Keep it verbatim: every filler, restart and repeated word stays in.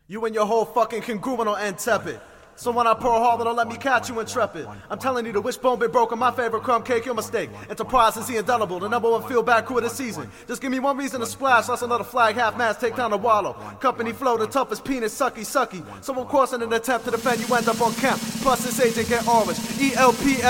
You and your whole fucking congruent on Intrepid. So when I Pearl Harbor, don't let me catch you Intrepid. I'm telling you, the wishbone been broken, my favorite crumb cake, your mistake. Enterprise is the indelible, the number one field back crew of the season. Just give me one reason to splash, that's another flag, half mast, take down the wallow. Company flow, the toughest penis, sucky, sucky. So of course in an attempt to defend, you end up on camp. Plus this agent get orange, E L P